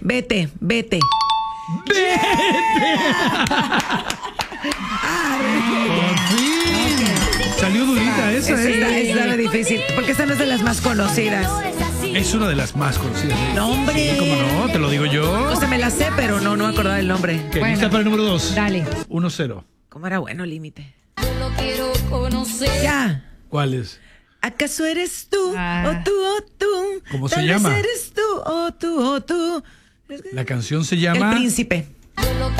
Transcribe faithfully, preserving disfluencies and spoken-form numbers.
Vete, vete. ¡Vete! ¡Por fin! Salió durita esa, Esa está, ¿eh? esa era difícil, porque esta no es de las más conocidas. Es una de las más conocidas. ¿eh? No, hombre. Sí, ¿cómo no? Te lo digo yo. O sea, me la sé, pero no, no me acordaba el nombre. ¿Qué? Bueno. ¿Lista para el número dos? Dale. uno cero. ¿Cómo era bueno Límite? Lo quiero conocer. Ya. ¿Cuál es? ¿Acaso eres tú, Ah. o tú, o tú? ¿Cómo se Tal vez llama? eres tú, o tú, o tú. La canción se llama... El Príncipe.